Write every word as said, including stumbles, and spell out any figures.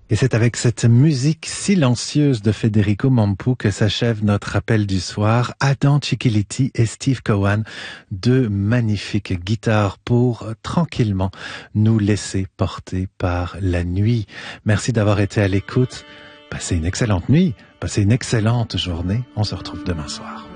Et c'est avec cette musique silencieuse de Federico Mampu que s'achève notre appel du soir. Adam Cicchiliti et Steve Cowan, deux magnifiques guitares pour euh, tranquillement nous laisser porter par la nuit. Merci d'avoir été à l'écoute. Passez une excellente nuit, passez une excellente journée. On se retrouve demain soir.